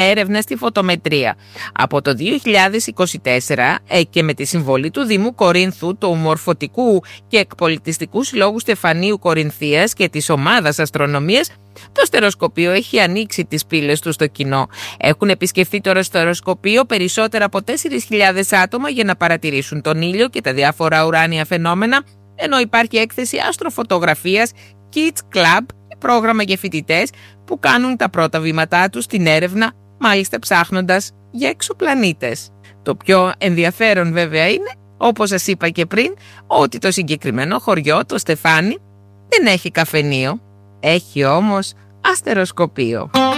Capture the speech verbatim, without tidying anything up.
έρευνα στη φωτομετρία. Από το δύο χιλιάδες είκοσι τέσσερα ε, και με τη συμβολή του Δήμου Κορίνθου, του Μορφωτικού και Εκπολιτιστικού Συλλόγου Στεφανίου Κορινθίας και της Ομάδας Αστρονομίας, το στεροσκοπείο έχει ανοίξει τις πύλες του στο κοινό. Έχουν επισκεφθεί το στεροσκοπείο περισσότερα από τέσσερις χιλιάδες άτομα για να παρατηρήσουν τον ήλιο και τα διάφορα ουράνια φαινόμενα, ενώ υπάρχει έκθεση αστροφωτογραφίας Kids Club, πρόγραμμα για φοιτητές που κάνουν τα πρώτα βήματά τους στην έρευνα, μάλιστα ψάχνοντας για εξωπλανήτες. Το πιο ενδιαφέρον βέβαια είναι, όπως σας είπα και πριν, ότι το συγκεκριμένο χωριό, το Στεφάνι, δεν έχει καφενείο, έχει όμως αστεροσκοπείο.